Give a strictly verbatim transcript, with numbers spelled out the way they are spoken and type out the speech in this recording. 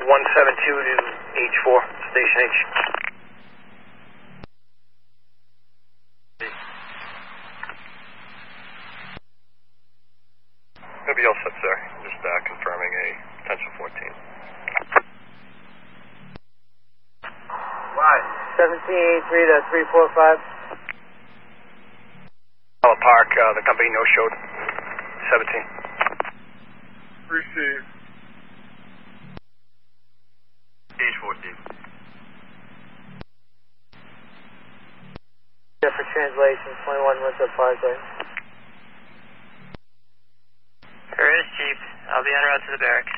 one seven two to H four, Station H. It'll be all set, sir. Just uh, confirming a potential fourteen. Right. seventeen eighty-three to three four five. Hollow Park, uh, the company no-showed. seventeen. Receive. H fourteen. Yeah, for translation, twenty-one Winthrop Parkway. Here is Chief. I'll be en route to the barracks.